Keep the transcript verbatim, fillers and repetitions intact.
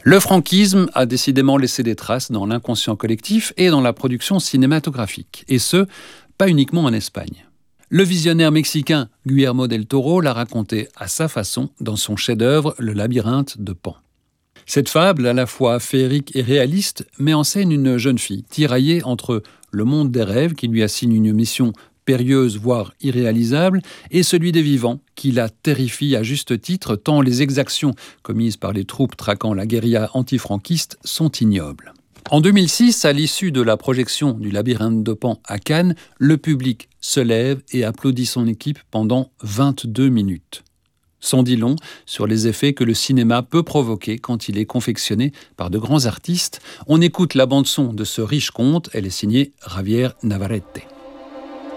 Le franquisme a décidément laissé des traces dans l'inconscient collectif et dans la production cinématographique, et ce, pas uniquement en Espagne. Le visionnaire mexicain Guillermo del Toro l'a raconté à sa façon dans son chef-d'œuvre Le labyrinthe de Pan. Cette fable, à la fois féerique et réaliste, met en scène une jeune fille tiraillée entre le monde des rêves qui lui assigne une mission périlleuse voire irréalisable, et celui des vivants, qui la terrifie à juste titre tant les exactions commises par les troupes traquant la guérilla antifranquiste sont ignobles. En deux mille six, à l'issue de la projection du Labyrinthe de Pan à Cannes, le public se lève et applaudit son équipe pendant vingt-deux minutes. C'en dit long sur les effets que le cinéma peut provoquer quand il est confectionné par de grands artistes. On écoute la bande-son de ce riche conte, elle est signée Javier Navarrete.